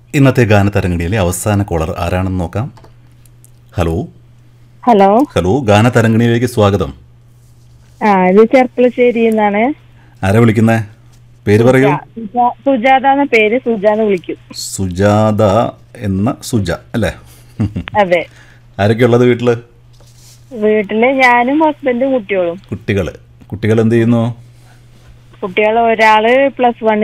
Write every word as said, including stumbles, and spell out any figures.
ഇന്നത്തെ ഗാനതരംഗിണിയിലെ അവസാന കോളർ ആരാണെന്ന് നോക്കാം. ഹലോ ഹലോ ഹലോ ഗാനതരംഗിണിയിലേക്ക് സ്വാഗതം. ആ ഇത് ചെർപ്പളശ്ശേരി എന്നാണ്. ആരാ വിളിക്കുന്നേ? പേര് പറയൂ. സുജ- സുജാത എന്ന പേര്. സുജാന്ന് വിളിക്കും. സുജാത എന്ന സുജ അല്ലേ? അതെ. ആരൊക്കെയുള്ളത് വീട്ടിൽ? വീട്ടില് ഞാനും ഹസ്ബൻഡും കുട്ടികളും. കുട്ടികൾ കുട്ടികൾ എന്ത് ചെയ്യുന്നു? കുട്ടികൾ ഒരാള് പ്ലസ് വൺ